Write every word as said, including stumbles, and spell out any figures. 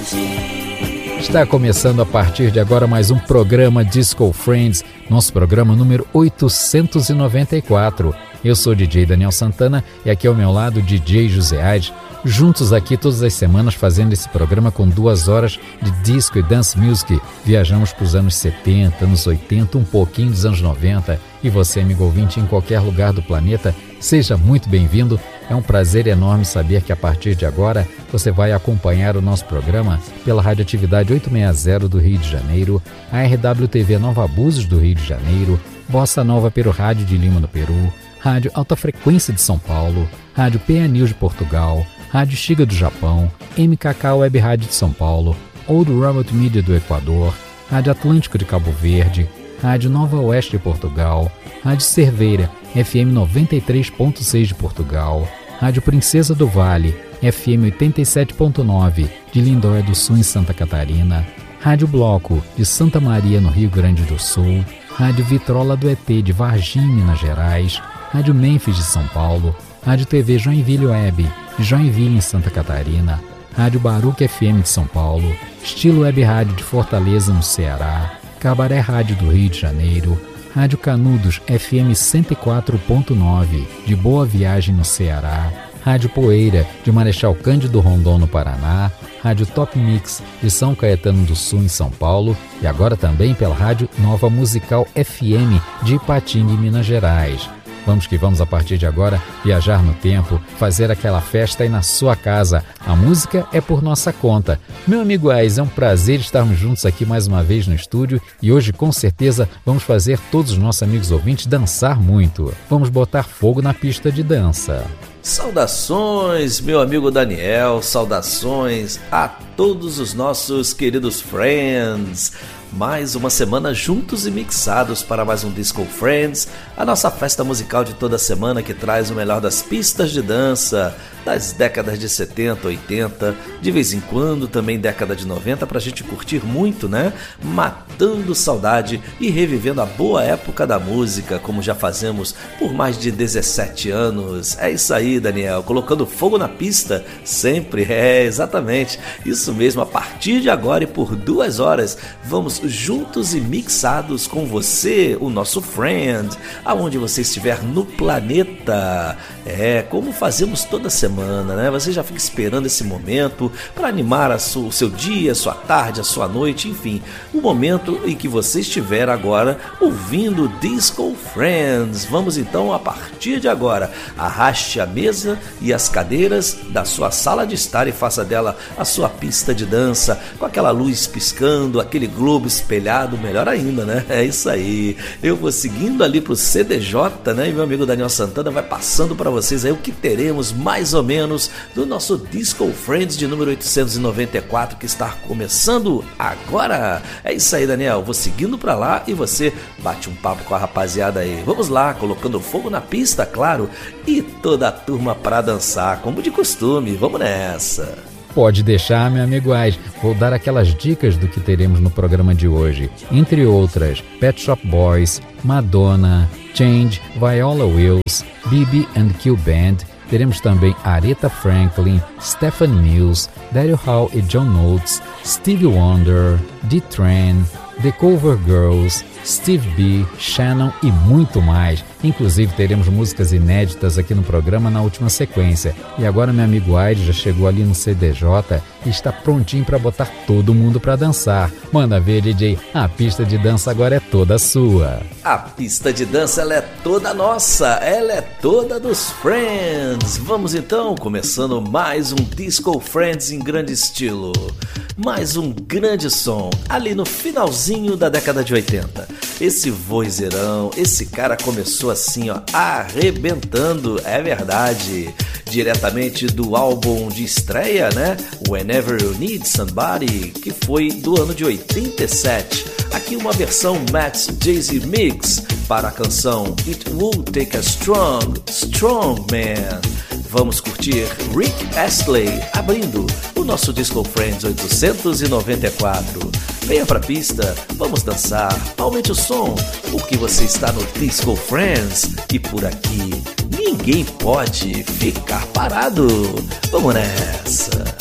Está começando a partir de agora mais um programa Disco Friends, nosso programa número oitocentos e noventa e quatro. Eu sou o D J Daniel Santana e aqui ao meu lado o D J José Aires, juntos aqui todas as semanas fazendo esse programa com duas horas de disco e dance music. Viajamos para os anos setenta, anos oitenta, um pouquinho dos anos noventa. E você, amigo ouvinte, em qualquer lugar do planeta, seja muito bem-vindo. É um prazer enorme saber que a partir de agora você vai acompanhar o nosso programa pela Radioatividade oitocentos e sessenta do Rio de Janeiro, a R W T V Nova Abusos do Rio de Janeiro, Bossa Nova pelo Rádio de Lima no Peru, Rádio Alta Frequência de São Paulo, Rádio P A News de Portugal, Rádio Xiga do Japão, M K K Web Rádio de São Paulo, Old Robot Media do Equador, Rádio Atlântico de Cabo Verde, Rádio Nova Oeste de Portugal, Rádio Cerveira, F M noventa e três ponto seis de Portugal, Rádio Princesa do Vale, F M oitenta e sete ponto nove de Lindóia do Sul em Santa Catarina, Rádio Bloco de Santa Maria no Rio Grande do Sul, Rádio Vitrola do E T de Varginha, Minas Gerais, Rádio Memphis de São Paulo, Rádio T V Joinville Web de Joinville em Santa Catarina, Rádio Baruch F M de São Paulo, Estilo Web Rádio de Fortaleza no Ceará, Cabaré Rádio do Rio de Janeiro, Rádio Canudos F M cento e quatro ponto nove de Boa Viagem no Ceará, Rádio Poeira de Marechal Cândido Rondon no Paraná, Rádio Top Mix de São Caetano do Sul em São Paulo e agora também pela Rádio Nova Musical F M de Ipatinga, Minas Gerais. Vamos que vamos a partir de agora viajar no tempo, fazer aquela festa aí na sua casa. A música é por nossa conta. Meu amigo Ais, é um prazer estarmos juntos aqui mais uma vez no estúdio e hoje com certeza vamos fazer todos os nossos amigos ouvintes dançar muito. Vamos botar fogo na pista de dança. Saudações, meu amigo Daniel, saudações a todos os nossos queridos friends. Mais uma semana juntos e mixados para mais um Disco Friends, a nossa festa musical de toda semana que traz o melhor das pistas de dança das décadas de setenta, oitenta, de vez em quando também década de noventa, pra gente curtir muito, né? Matando saudade e revivendo a boa época da música, como já fazemos por mais de dezessete anos. É isso aí, Daniel, colocando fogo na pista sempre, é exatamente isso mesmo. A partir de agora e por duas horas vamos juntos e mixados com você, o nosso friend, aonde você estiver no planeta. É, como fazemos toda semana, né? Você já fica esperando esse momento para animar a sua, o seu dia, a sua tarde, a sua noite, enfim, o momento em que você estiver agora ouvindo Disco Friends. Vamos então, a partir de agora, arraste a mesa e as cadeiras da sua sala de estar e faça dela a sua pista de dança, com aquela luz piscando, aquele globo espelhado, melhor ainda, né? É isso aí. Eu vou seguindo ali pro C D J, né? E meu amigo Daniel Santana vai passando para vocês aí o que teremos mais ou menos do nosso Disco Friends de número oitocentos e noventa e quatro, que está começando agora. É isso aí, Daniel. Vou seguindo para lá e você bate um papo com a rapaziada aí. Vamos lá, colocando fogo na pista, claro, e toda a turma para dançar, como de costume. Vamos nessa. Pode deixar, meu amigo Ais. Vou dar aquelas dicas do que teremos no programa de hoje. Entre outras, Pet Shop Boys, Madonna, Change, Viola Wills, B B and Q Band. Teremos também Aretha Franklin, Stephen Mills, Daryl Hall e John Oates, Stevie Wonder, D-Train, The Cover Girls, Steve B, Shannon e muito mais. Inclusive teremos músicas inéditas aqui no programa na última sequência. E agora meu amigo Aide já chegou ali no C D J e está prontinho para botar todo mundo para dançar. Manda ver, D J, a pista de dança agora é toda sua. A pista de dança ela é toda nossa, ela é toda dos Friends. Vamos então, começando mais um Disco Friends em grande estilo. Mais um grande som, ali no finalzinho da década de oitenta. Esse vozeirão, esse cara começou assim, ó, arrebentando, é verdade. Diretamente do álbum de estreia, né? Whenever You Need Somebody, que foi do ano de oitenta e sete. Aqui uma versão Max Jay-Z Mix para a canção It Will Take a Strong, Strong Man. Vamos curtir Rick Astley abrindo o nosso Disco Friends oitocentos e noventa e quatro. Venha pra pista, vamos dançar, aumente o som, porque você está no Disco Friends e por aqui ninguém pode ficar parado. Vamos nessa!